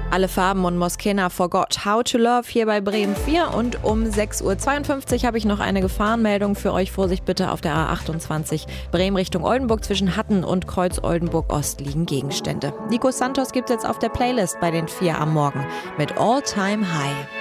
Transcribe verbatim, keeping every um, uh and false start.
Alle Farben und Moschena Forgot How to Love hier bei Bremen vier. Und um sechs Uhr zweiundfünfzig habe ich noch eine Gefahrenmeldung für euch. Vorsicht bitte auf der A achtundzwanzig Bremen Richtung Oldenburg. Zwischen Hatten und Kreuz Oldenburg Ost liegen Gegenstände. Nico Santos gibt es jetzt auf der Playlist bei den vier am Morgen mit All Time High.